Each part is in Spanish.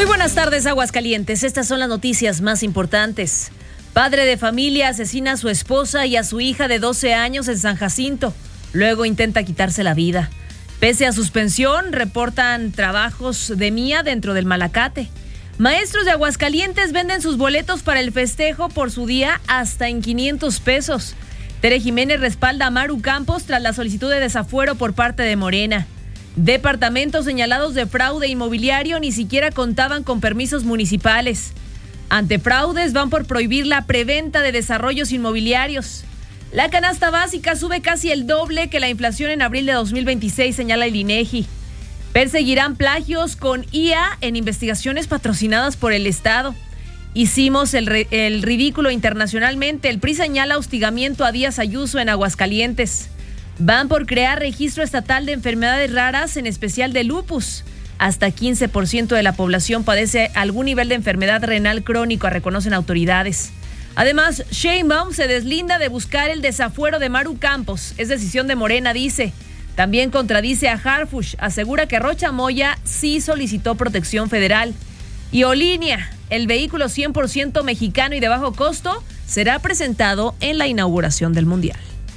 Muy buenas tardes, Aguascalientes. Estas son las noticias más importantes. Padre de familia asesina a su esposa y a su hija de 12 años en San Jacinto. Luego intenta quitarse la vida. Pese a suspensión, reportan trabajos de Mía dentro del Malacate. Maestros de Aguascalientes venden sus boletos para el festejo por su día hasta en 500 pesos. Tere Jiménez respalda a Maru Campos tras la solicitud de desafuero por parte de Morena. Departamentos señalados de fraude inmobiliario ni siquiera contaban con permisos municipales. Ante fraudes van por prohibir la preventa de desarrollos inmobiliarios. La canasta básica sube casi el doble que la inflación en abril de 2026, señala el INEGI. Perseguirán plagios con IA en investigaciones patrocinadas por el Estado. Hicimos el ridículo internacionalmente. El PRI señala hostigamiento a Díaz Ayuso en Aguascalientes. Van por crear registro estatal de enfermedades raras, en especial de lupus. Hasta 15% de la población padece algún nivel de enfermedad renal crónico, reconocen autoridades. Además, Sheinbaum se deslinda de buscar el desafuero de Maru Campos. Es decisión de Morena, dice. También contradice a Harfuch. Asegura que Rocha Moya sí solicitó protección federal. Y Olinia, el vehículo 100% mexicano y de bajo costo, será presentado en la inauguración del Mundial.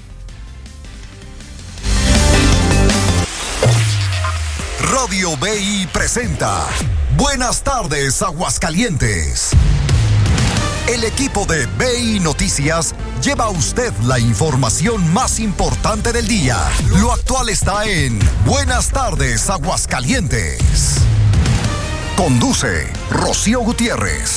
Radio BI presenta Buenas tardes, Aguascalientes. El equipo de BI Noticias lleva a usted la información más importante del día. Lo actual está en Buenas tardes, Aguascalientes. Conduce Rocío Gutiérrez.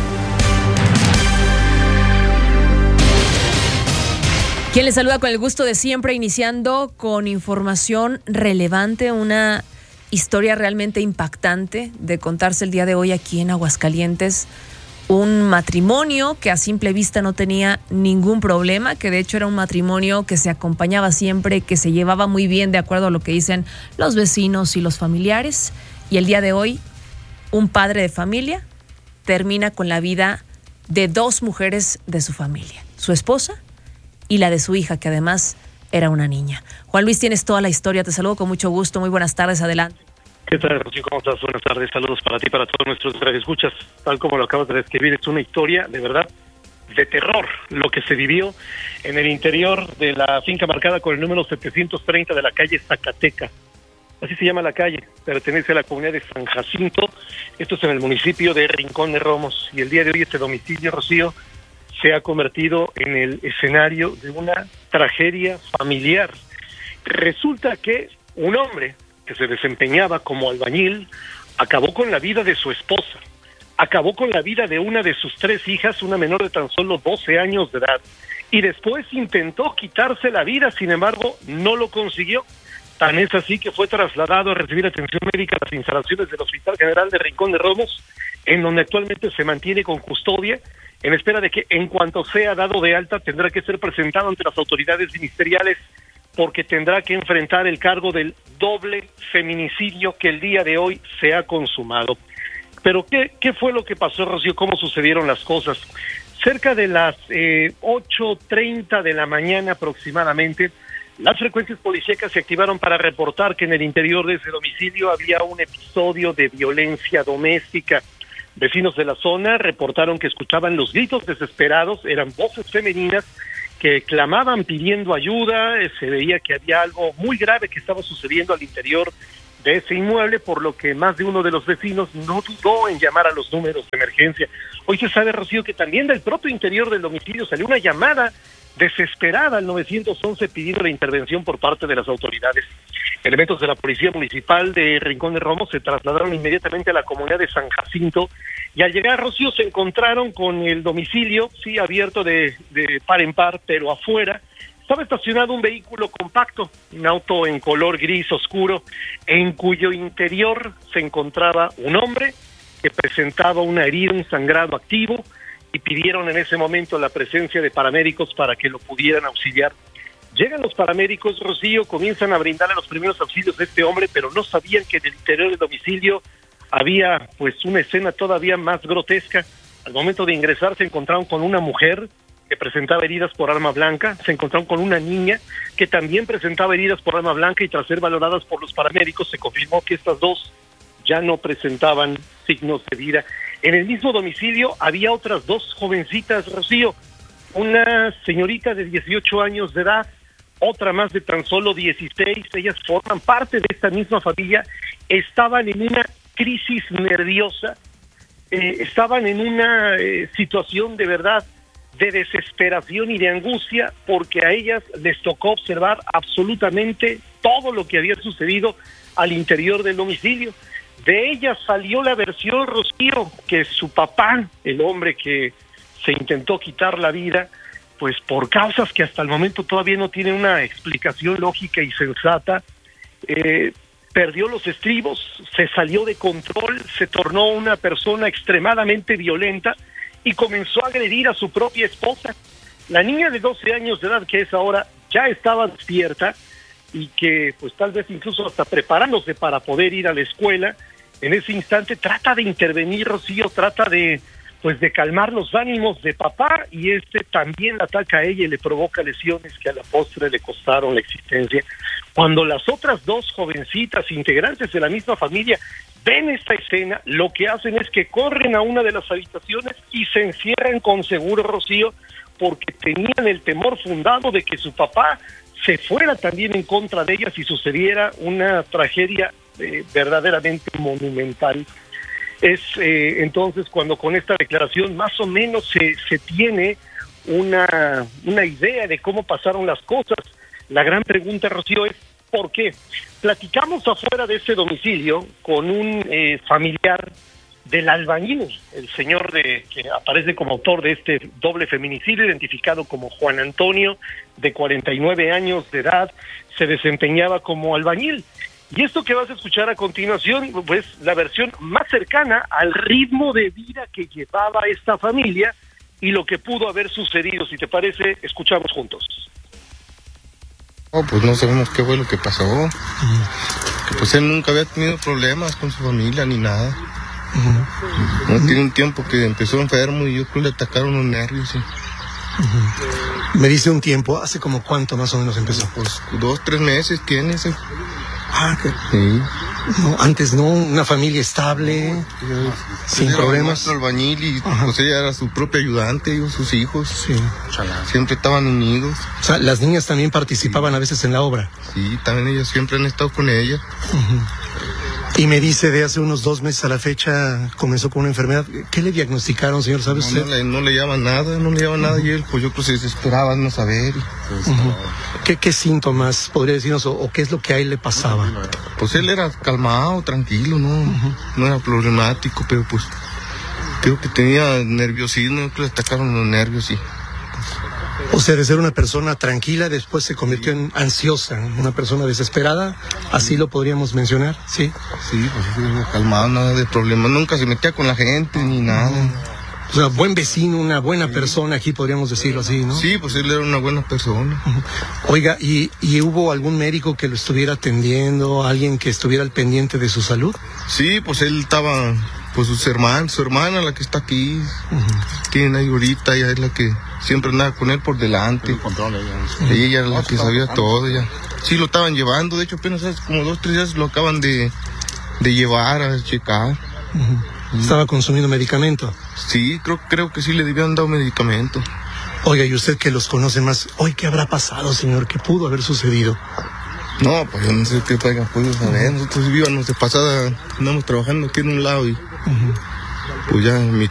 Quien les saluda con el gusto de siempre, iniciando con información relevante, una historia realmente impactante de contarse el día de hoy aquí en Aguascalientes. Un matrimonio que a simple vista no tenía ningún problema, que de hecho era un matrimonio que se acompañaba siempre, que se llevaba muy bien de acuerdo a lo que dicen los vecinos y los familiares. Y el día de hoy, un padre de familia termina con la vida de dos mujeres de su familia, su esposa y la de su hija, que además era una niña. Juan Luis, tienes toda la historia, te saludo con mucho gusto, muy buenas tardes, adelante. ¿Qué tal, Rocío? ¿Cómo estás? Buenas tardes, saludos para ti y para todos nuestros radioescuchas. Tal como lo acabas de describir, es una historia de verdad de terror, lo que se vivió en el interior de la finca marcada con el número 730 de la calle Zacateca. Así se llama la calle, pertenece a la comunidad de San Jacinto, esto es en el municipio de Rincón de Romos, y el día de hoy este domicilio, Rocío, se ha convertido en el escenario de una tragedia familiar. Resulta que un hombre que se desempeñaba como albañil acabó con la vida de su esposa, acabó con la vida de una de sus 3 hijas, una menor de tan solo 12 años de edad, y después intentó quitarse la vida, sin embargo, no lo consiguió. Tan es así que fue trasladado a recibir atención médica a las instalaciones del Hospital General de Rincón de Romos, en donde actualmente se mantiene con custodia, en espera de que en cuanto sea dado de alta tendrá que ser presentado ante las autoridades ministeriales, porque tendrá que enfrentar el cargo del doble feminicidio que el día de hoy se ha consumado. Pero ¿qué fue lo que pasó, Rocío? ¿Cómo sucedieron las cosas? Cerca de las 8:30 de la mañana aproximadamente, las frecuencias policíacas se activaron para reportar que en el interior de ese domicilio había un episodio de violencia doméstica. Vecinos de la zona reportaron que escuchaban los gritos desesperados, eran voces femeninas que clamaban pidiendo ayuda. Se veía que había algo muy grave que estaba sucediendo al interior de ese inmueble, por lo que más de uno de los vecinos no dudó en llamar a los números de emergencia. Hoy se sabe, Rocío, que también del propio interior del domicilio salió una llamada desesperada al 911 pidiendo la intervención por parte de las autoridades. Elementos de la Policía Municipal de Rincón de Romos se trasladaron inmediatamente a la comunidad de San Jacinto, y al llegar, Rocío, se encontraron con el domicilio, sí, abierto de par en par, pero afuera estaba estacionado un vehículo compacto, un auto en color gris oscuro, en cuyo interior se encontraba un hombre que presentaba una herida, un sangrado activo, y pidieron en ese momento la presencia de paramédicos para que lo pudieran auxiliar. Llegan los paramédicos, Rocío, comienzan a brindarle los primeros auxilios a este hombre, pero no sabían que en el interior del domicilio había pues una escena todavía más grotesca. Al momento de ingresar se encontraron con una mujer que presentaba heridas por arma blanca, se encontraron con una niña que también presentaba heridas por arma blanca, y tras ser valoradas por los paramédicos se confirmó que estas dos ya no presentaban signos de vida. En el mismo domicilio había otras 2 jovencitas, Rocío, una señorita de 18 años de edad, otra más de tan solo 16, ellas forman parte de esta misma familia, estaban en una crisis nerviosa, estaban en una situación de verdad de desesperación y de angustia, porque a ellas les tocó observar absolutamente todo lo que había sucedido al interior del domicilio. De ellas salió la versión, Rocío, que su papá, el hombre que se intentó quitar la vida, pues por causas que hasta el momento todavía no tienen una explicación lógica y sensata, perdió los estribos, se salió de control, se tornó una persona extremadamente violenta y comenzó a agredir a su propia esposa. La niña de 12 años de edad, que es ahora, ya estaba despierta y que pues tal vez incluso hasta preparándose para poder ir a la escuela, en ese instante trata de intervenir, Rocío, trata de calmar los ánimos de papá, y también la ataca a ella y le provoca lesiones que a la postre le costaron la existencia. Cuando las otras 2 jovencitas integrantes de la misma familia ven esta escena, lo que hacen es que corren a una de las habitaciones y se encierran con seguro, Rocío, porque tenían el temor fundado de que su papá se fuera también en contra de ellas y sucediera una tragedia verdaderamente monumental. Es entonces cuando con esta declaración más o menos se tiene una idea de cómo pasaron las cosas. La gran pregunta, Rocío, es ¿por qué? Platicamos afuera de ese domicilio con un familiar del albañil, el señor que aparece como autor de este doble feminicidio, identificado como Juan Antonio, de 49 años de edad, se desempeñaba como albañil. Y esto que vas a escuchar a continuación, pues la versión más cercana al ritmo de vida que llevaba esta familia y lo que pudo haber sucedido. Si te parece, escuchamos juntos. Pues no sabemos qué fue lo que pasó. Que pues él nunca había tenido problemas con su familia ni nada. No tiene un tiempo que empezó enfermo y yo creo que le atacaron los nervios. Sí. Me dice un tiempo, ¿hace como cuánto más o menos empezó? Pues 2, 3 meses tiene ese. Sí. No, antes no, una familia estable, sin problemas. Albañil y pues ella era su propia ayudante, y sus hijos. Sí. Siempre estaban unidos. O sea, las niñas también participaban a veces en la obra. Sí, también ellas siempre han estado con ella. Y me dice, de hace unos 2 meses a la fecha comenzó con una enfermedad. ¿Qué le diagnosticaron, señor? ¿Sabe usted? No le llaman nada, y él, pues yo creo que se desesperaba no saber. ¿Qué síntomas podría decirnos o qué es lo que a él le pasaba? Pues él era calmado, tranquilo, no era problemático, pero pues creo que tenía nerviosismo, que le atacaron los nervios, sí. O sea, de ser una persona tranquila, después se convirtió en ansiosa, una persona desesperada, así lo podríamos mencionar, ¿sí? Sí, pues era calmado, nada de problemas, nunca se metía con la gente ni nada. O sea, buen vecino, una buena persona, aquí podríamos decirlo así, ¿no? Sí, pues él era una buena persona. Oiga, ¿y hubo algún médico que lo estuviera atendiendo, alguien que estuviera al pendiente de su salud? Sí, pues él estaba, pues su hermana, la que está aquí, tiene ahí ahorita, ella es la que siempre andaba con él por delante. Ella era la que sabía todo, ya. Sí, lo estaban llevando, de hecho apenas hace como 2, 3 días lo acaban de llevar a checar. ¿Estaba consumiendo medicamento? Sí, creo que sí le debían dar medicamento. Oiga, y usted que los conoce más, ¿hoy qué habrá pasado, señor? ¿Qué pudo haber sucedido? No, pues yo no sé qué haya podido saber. Nosotros vivíamos de pasada, andamos trabajando aquí en un lado y pues ya mi